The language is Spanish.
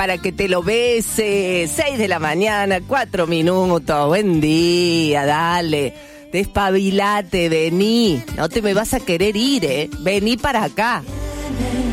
para que te lo bese. 6 de la mañana, 4 minutos. Buen día, dale. Despabilate, vení. No te me vas a querer ir, Vení para acá.